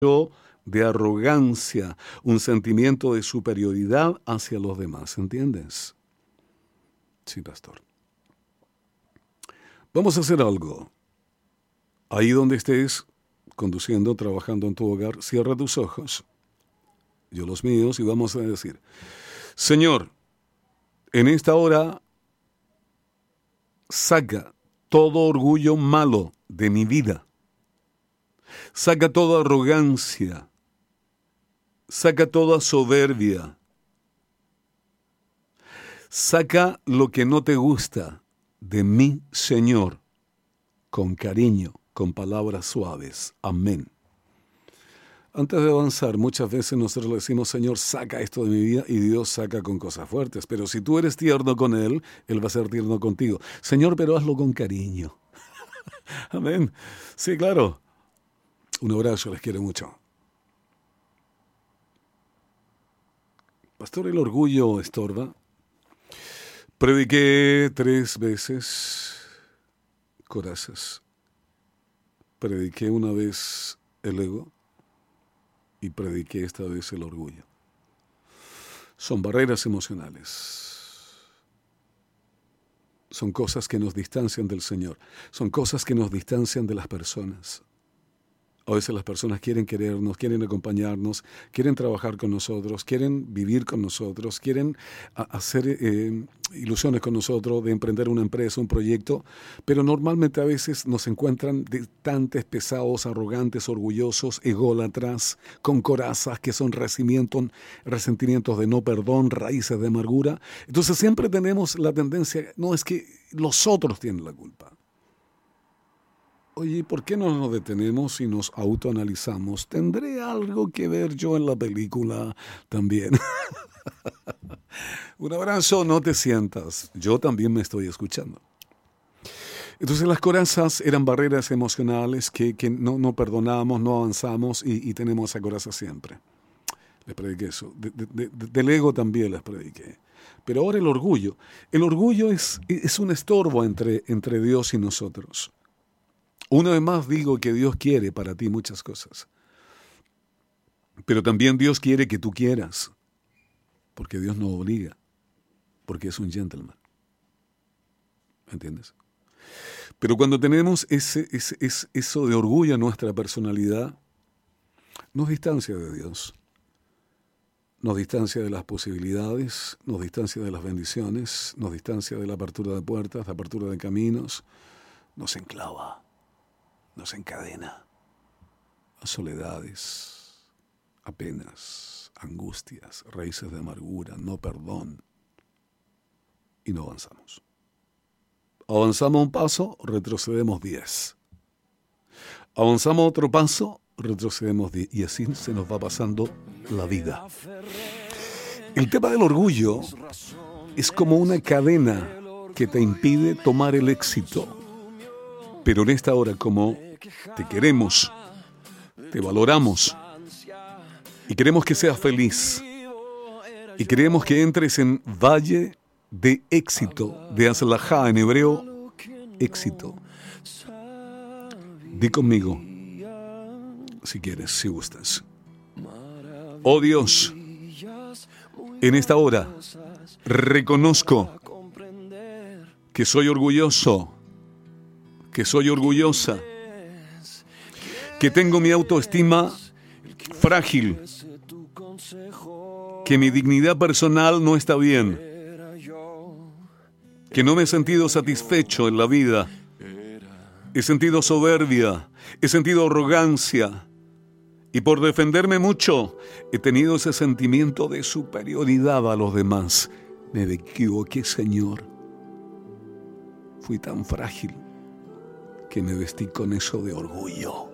de arrogancia, un sentimiento de superioridad hacia los demás, ¿entiendes? Sí, pastor. Vamos a hacer algo. Ahí donde estés, conduciendo, trabajando en tu hogar, cierra tus ojos, yo los míos, y vamos a decir: Señor, en esta hora, saca todo orgullo malo de mi vida. Saca toda arrogancia. Saca toda soberbia. Saca lo que no te gusta de mí, Señor, con cariño, con palabras suaves. Amén. Antes de avanzar, muchas veces nosotros le decimos: Señor, saca esto de mi vida, y Dios saca con cosas fuertes. Pero si tú eres tierno con Él, Él va a ser tierno contigo. Señor, pero hazlo con cariño. Amén. Sí, claro. Un abrazo, les quiero mucho. Pastor, ¿el orgullo estorba? Prediqué 3 veces corazas. Prediqué una vez el ego y prediqué esta vez el orgullo. Son barreras emocionales. Son cosas que nos distancian del Señor. Son cosas que nos distancian de las personas. A veces las personas quieren querernos, quieren acompañarnos, quieren trabajar con nosotros, quieren vivir con nosotros, quieren hacer ilusiones con nosotros, de emprender una empresa, un proyecto, pero normalmente a veces nos encuentran distantes, pesados, arrogantes, orgullosos, ególatras, con corazas que son resentimientos de no perdón, raíces de amargura. Entonces siempre tenemos la tendencia: no, es que los otros tienen la culpa. Oye, ¿por qué no nos detenemos y nos autoanalizamos? ¿Tendré algo que ver yo en la película también? Un abrazo, no te sientas. Yo también me estoy escuchando. Entonces las corazas eran barreras emocionales que no perdonamos, no avanzamos y tenemos esa coraza siempre. Les prediqué eso. Del ego también les prediqué. Pero ahora el orgullo. El orgullo es un estorbo entre Dios y nosotros. Una vez más digo que Dios quiere para ti muchas cosas. Pero también Dios quiere que tú quieras. Porque Dios no obliga. Porque es un gentleman. ¿Entiendes? Pero cuando tenemos eso de orgullo en nuestra personalidad, nos distancia de Dios. Nos distancia de las posibilidades, nos distancia de las bendiciones, nos distancia de la apertura de puertas, la apertura de caminos, nos enclava. Nos encadena a soledades, a penas, angustias, raíces de amargura, no perdón, y no avanzamos. Avanzamos un paso, retrocedemos 10. Avanzamos otro paso, retrocedemos 10, y así se nos va pasando la vida. El tema del orgullo es como una cadena que te impide tomar el éxito. Pero en esta hora, como te queremos, te valoramos y queremos que seas feliz y queremos que entres en valle de éxito, de Aslajá en hebreo, éxito. Di conmigo, si quieres, si gustas. Oh Dios, en esta hora reconozco que soy orgulloso, que soy orgullosa, que tengo mi autoestima frágil, que mi dignidad personal no está bien, que no me he sentido satisfecho en la vida, he sentido soberbia, he sentido arrogancia, y por defenderme mucho he tenido ese sentimiento de superioridad a los demás. Me equivoqué, Señor, fui tan frágil que me vestí con eso de orgullo.